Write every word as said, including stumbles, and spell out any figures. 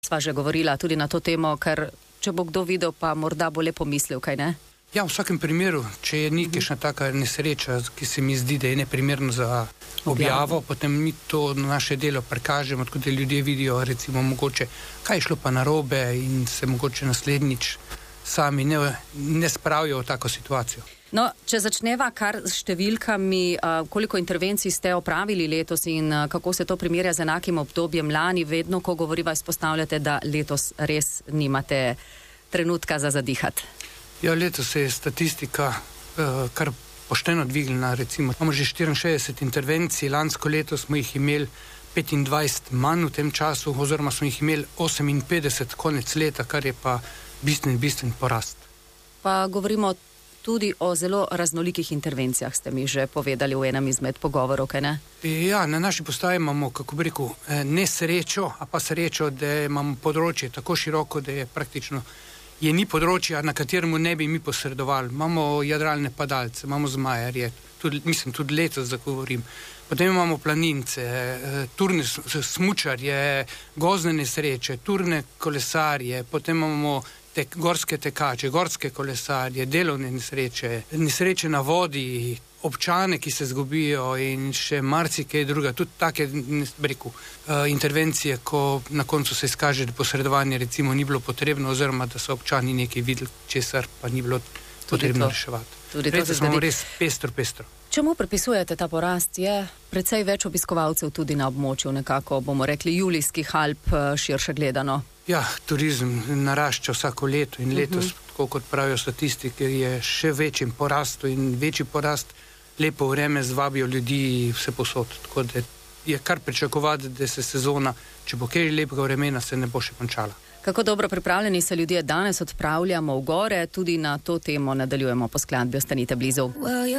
sva že govorila tudi na to temo, ker če bo kdo videl, pa morda bo le pomislil, kaj ne? Ja, v vsakem primeru, če je nekaj taka nesreča, ki se mi zdi, da je neprimerno za objavo, objavo. Potem mi to naše delo prikažemo, tako da ljudje vidijo, recimo, mogoče, kaj je šlo pa narobe in se mogoče naslednjič sami ne, ne spravijo v tako situacijo. No, če začneva kar s številkami, koliko intervencij ste opravili letos in kako se to primerja z enakim obdobjem lani, vedno, ko govoriva, izpostavljate, da letos res nimate trenutka za zadihati. Ja, letos se je statistika uh, kar pošteno dvignila, recimo. Imamo že štiriinšestdeset intervencij, lansko leto smo jih imeli petindvajset manj v tem času, oziroma smo jih imeli oseminpetdeset konec leta, kar je pa bistven, bistven porast. Pa govorimo tudi o zelo raznolikih intervencijah, ste mi že povedali v enem izmed pogovorov, kaj ne? Ja, na naši postaji imamo, kako bi rekel, nesrečo, a pa srečo, da imamo področje tako široko, da je praktično je ni področja, na kateremu ne bi mi posredovali. Imamo jadralne padalce, imamo zmajarje, tudi, mislim, tudi letos zagovorim. Potem imamo planince, turne smučarje, gozdne nesreče, turne kolesarje, potem imamo tek, gorske tekače, gorske kolesarje, delovne nesreče, nesreče na vodi, občane, ki se zgubijo in še marsikaj druga. Tudi take, reku, intervencije, ko na koncu se izkaže, da posredovanje recimo ni bilo potrebno, oziroma da so občani nekaj videli, česar pa ni bilo potrebno reševati. Res smo res pestro, pestro. Čemu pripisujete ta porast? Je precej več obiskovalcev tudi na območju nekako, bomo rekli, Julijskih Alp, širše gledano? Ja, turizem narašča vsako leto in letos, uh-huh. tako kot pravijo statistike, je še večjim porastu in večji porast. Lepo vreme zvabijo ljudi vse posod, tako da je kar pričakovati, da se sezona, če bo kaj lepega vremena, se ne bo še končala. Kako dobro pripravljeni se ljudje danes odpravljamo v gore, tudi na to temo nadaljujemo po skladbi, ostanite blizu.